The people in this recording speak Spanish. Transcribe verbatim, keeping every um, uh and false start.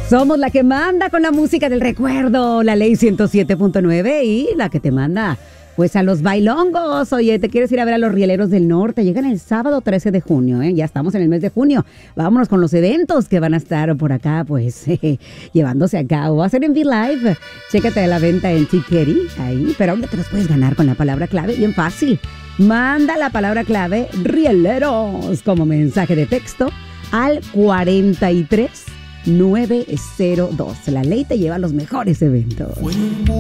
Somos la que manda con la música del recuerdo, la ley ciento siete punto nueve y la que te manda pues a los bailongos. Oye, ¿te quieres ir a ver a los Rieleros del Norte? Llegan el sábado trece de junio, ¿eh? Ya estamos en el mes de junio. Vámonos con los eventos que van a estar por acá, pues, eh, llevándose a cabo. Va a ser en V-Live. Chécate la venta en Chiqueri, ahí. Pero ¿dónde te los puedes ganar con la palabra clave? Bien fácil. Manda la palabra clave Rieleros como mensaje de texto al cuarenta y tres nueve cero dos. La ley te lleva a los mejores eventos.